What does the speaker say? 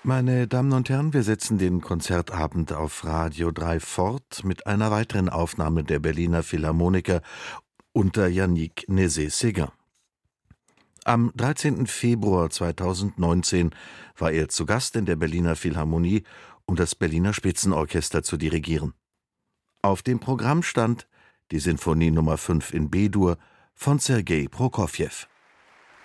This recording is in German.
Meine Damen und Herren, wir setzen den Konzertabend auf Radio 3 fort mit einer weiteren Aufnahme der Berliner Philharmoniker unter Yannick Nézet-Séguin. Am 13. Februar 2019 war er zu Gast in der Berliner Philharmonie, um das Berliner Spitzenorchester zu dirigieren. Auf dem Programm stand die Sinfonie Nummer 5 in B-Dur von Sergei Prokofjew.